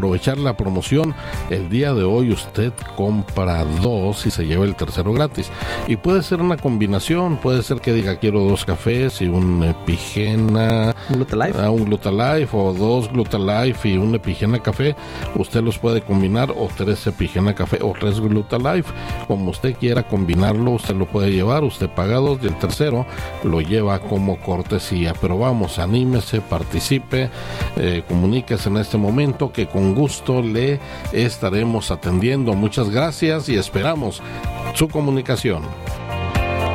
aprovechar la promoción. El día de hoy usted compra 2 y se lleva el tercero gratis. Y puede ser una combinación, puede ser que diga quiero 2 cafés y un Epigena, un Glutalife, o 2 Glutalife y un Epigena café. Usted los puede combinar, o 3 Epigena café o 3 Glutalife, como usted quiera combinarlo. Usted lo puede llevar, usted paga 2 y el tercero lo lleva como cortesía. Pero vamos, anímese, participe, comuníquese en este momento, que con gusto le estaremos atendiendo. Muchas gracias y esperamos su comunicación.